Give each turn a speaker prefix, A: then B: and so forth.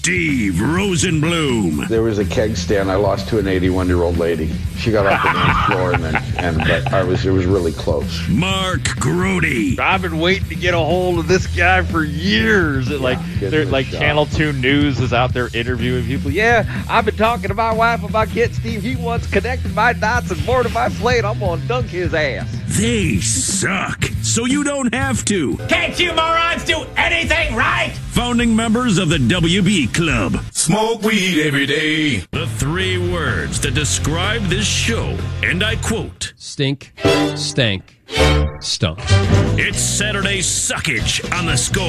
A: Steve Rosenbloom.
B: There was a keg stand I lost to an 81-year-old lady. She got off the dance floor, but it was really close.
A: Mark Grody.
C: I've been waiting to get a hold of this guy for years. Channel 2 News is out there interviewing people. Yeah, I've been talking to my wife about getting Steve. He once connected my dots and boarded my plate. I'm going to dunk his ass.
A: They suck, so you don't have to.
D: Can't you morons do anything right?
A: Founding members of the WB Club.
E: Smoke weed every day.
A: The 3 words that describe this show, and I quote,
F: stink, stank, stunk.
A: It's Saturday Suckage on the Score.